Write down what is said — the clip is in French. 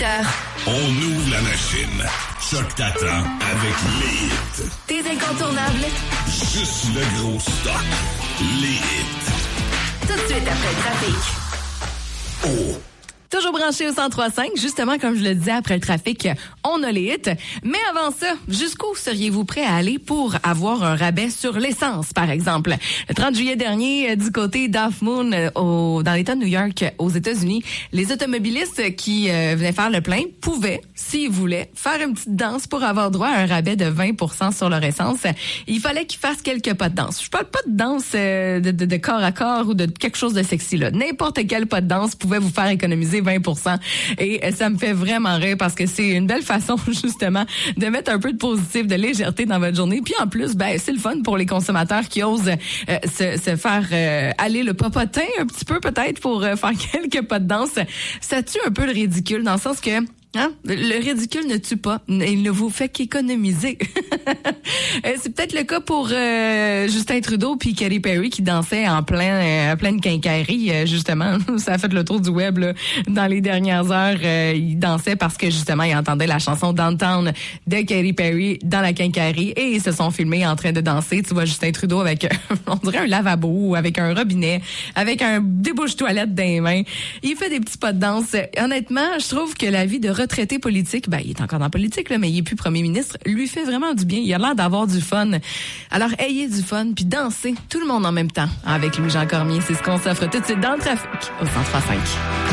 18h. On ouvre la machine. Choc t'attend avec les hits. Tes incontournables. Juste le gros stock. Les hits. Tout de suite après le trafic. Oh! Toujours branché au 103.5, justement, comme je le disais, après le trafic, on a les hits. Mais avant ça, jusqu'où seriez-vous prêt à aller pour avoir un rabais sur l'essence, par exemple? Le 30 juillet dernier, du côté d'Half Moon, dans l'État de New York, aux États-Unis, les automobilistes qui venaient faire le plein pouvaient, s'ils voulaient, faire une petite danse pour avoir droit à un rabais de 20% sur leur essence. Il fallait qu'ils fassent quelques pas de danse. Je parle pas de danse de corps à corps ou de quelque chose de sexy, là. N'importe quel pas de danse pouvait vous faire économiser 20%. Et ça me fait vraiment rire parce que c'est une belle façon, justement, de mettre un peu de positif, de légèreté dans votre journée. Puis en plus, c'est le fun pour les consommateurs qui osent se faire aller le popotin un petit peu, peut-être, pour faire quelques pas de danse. Ça tue un peu le ridicule, dans le sens que le ridicule ne tue pas. Il ne vous fait qu'économiser. C'est peut-être le cas pour Justin Trudeau puis Katy Perry qui dansaient en pleine quincaillerie, justement. Ça a fait le tour du web là, dans les dernières heures. Ils dansaient parce que, justement, ils entendaient la chanson Downtown de Katy Perry dans la quincaillerie et ils se sont filmés en train de danser. Tu vois Justin Trudeau avec, on dirait un lavabo, avec un robinet, avec un débouche-toilette dans les mains. Il fait des petits pas de danse. Honnêtement, je trouve que la vie de retraité politique, il est encore dans la politique, là, mais il est plus premier ministre, lui fait vraiment du bien. Il a l'air d'avoir du fun. Alors, ayez du fun, puis dansez tout le monde en même temps avec Louis-Jean Cormier. C'est ce qu'on s'offre tout de suite dans le trafic au 103.5.